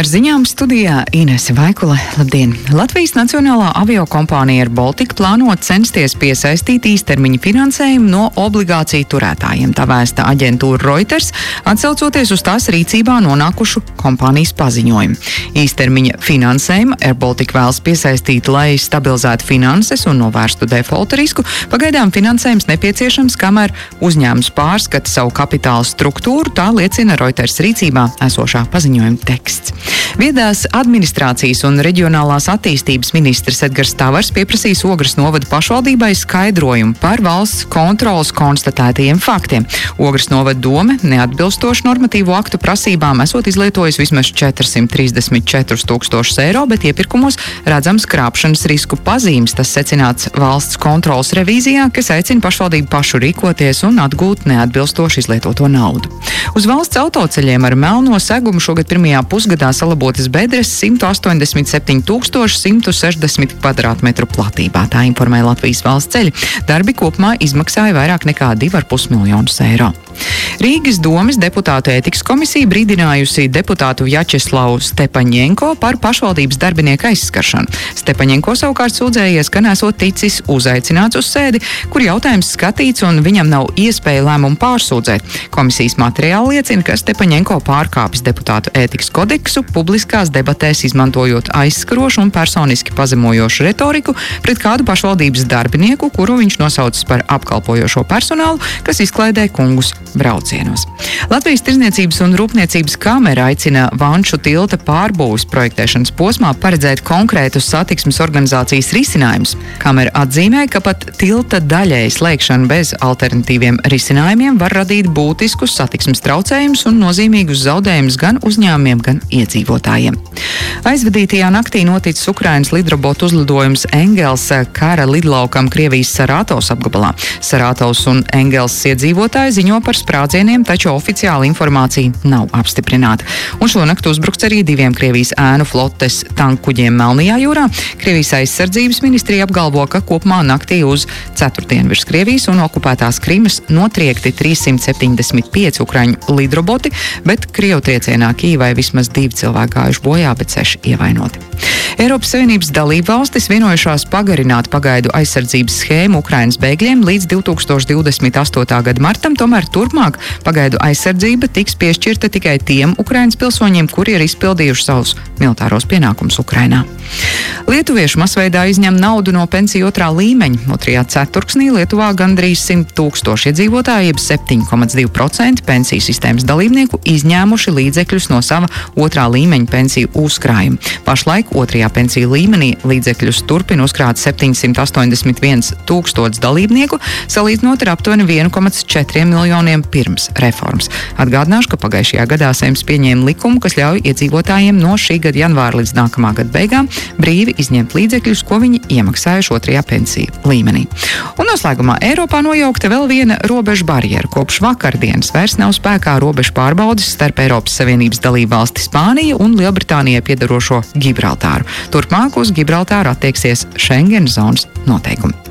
Ar ziņām studijā Inese Vaikule. Labdien! Latvijas Nacionālā aviokompānija Air Baltica plāno censties piesaistīt īstermiņa finansējumu no obligāciju turētājiem. Tā vēsta aģentūra Reuters, atsaucoties uz tās rīcībā nonākušu kompānijas paziņojumu. Īstermiņa finansējumu Air Baltica vēlas piesaistīt, lai stabilizētu finanses un novērstu defaulta risku. Pagaidām finansējums nepieciešams, kamēr uzņēmums pārskata savu kapitāla struktūru, tā liecina Reuters rīcībā esošā paziņojuma teksts. Viedās administrācijas un reģionālās attīstības ministrs Edgars Tavars pieprasīs Ogres novada pašvaldībai skaidrojumu par valsts kontrolas konstatētajiem faktiem. Ogres novada dome neatbilstoši normatīvo aktu prasībām esot izlietojis vismaz 434 000 eiro, bet iepirkumos redzams krāpšanas risku pazīmes. Tas secināts valsts kontrolas revīzijā, kas aicina pašvaldību pašu rīkoties un atgūt neatbilstoši izlietoto naudu. Uz valsts autoceļiem ar melno segumu šogad pirmajā pusgadā salabotas bedres 187 160 kvadrātmetru platībā. Tā informēja Latvijas valsts ceļi. Darbi kopumā izmaksāja vairāk nekā 2,5 miljonus eiro. Rīgas domes deputātu ētikas komisija brīdinājusi deputātu Vjačeslavu Stepaņenko par pašvaldības darbinieku aizskaršanu. Stepaņenko savukārt sūdzējies, ka nesot ticis uzaicināts uz sēdi, kur jautājums skatīts un viņam nav iespēja lēmumu pārsūdzēt. Komisijas materiāli liecina, ka Stepaņenko pārkāpis deputātu ētikas kodeksu, publiskās debatēs izmantojot aizskarošu un personiski pazemojošu retoriku pret kādu pašvaldības darbinieku, kuru viņš nosaucis par apkalpojošo personālu, kas izklaidē kungus braucienos. Latvijas Tirdzniecības un Rūpniecības kamera aicina Vanšu tilta pārbūves projektēšanas posmā paredzēt konkrētus satiksmes organizācijas risinājumus. Kamera atzīmē, ka pat tilta daļēji slēgšana bez alternatīviem risinājumiem var radīt būtiskus satiksmes traucējumus un nozīmīgus zaudējumus gan uzņēmumiem, gan iedzīvotājiem. Aizvadītajā naktī noticis Ukrainas lidrobotu uzlidojums Engels kara lidlaukam Krievijas Sarātovas apgabalā. Sarātovas un Engels iedzīvotāji ziņo par sprādzieniem, taču oficiāla informācija nav apstiprināta. Un šonakt uzbrukts arī 2 Krievijas ēnu flotes tankkuģiem Melnajā jūrā. Krievijas aizsardzības ministrija apgalvo, ka kopumā naktī uz ceturtdienu virs Krievijas un okupētās Krimas notriekti 375 ukraiņu lidroboti, bet Krievu triecienā Kīvai vismaz 2 cilvēki gājuši bojā, bet 6 ievainoti. Eiropas Savienības dalībvalstis vienojušās pagarināt pagaidu aizsardzības schēmu Ukrainas bēgļiem līdz 2028. gada martam, tomēr turpmāk pagaidu aizsardzība tiks piešķirta tikai tiem Ukrainas pilsoņiem, kuri ir izpildījuši savus militāros pienākumus Ukrainā. Lietuvieši masveidā izņem naudu no pensiju 2. līmeņa. 2. ceturksnī Lietuvā gandrīz 100 000 iedzīvotāji, jeb 7,2% pensiju sistēmas dalībnieku izņēmuši līdzekļus no sava 2. līmeņa pensiju uzkrājuma. Pašlaik 2. pensiju līmenī līdzekļus turpina uzkrāt 781 000 dalībnieku, salīdzinot ar aptuveni 1,4 miljoniem pirms reformas. Atgādināšu, ka pagājušajā gadā Saeims pieņēma likumu, kas ļauj iedzīvotājiem no šī gada janvāra līdz nākamā gada beigām brīvi izņemt līdzekļus, ko viņi iemaksājuši 2. pensiju līmenī. Un noslēgumā Eiropā nojaukta vēl viena robežu barjera. Kopš vakardienas vairs nav spēkā robežu pārbaudes starp Eiropas Savienības dalību valsti Spāniju un Lielbritānijai piedarošo Gibraltāru. Turpmāk uz Gibraltāru attieksies Schengen zonas noteikumi.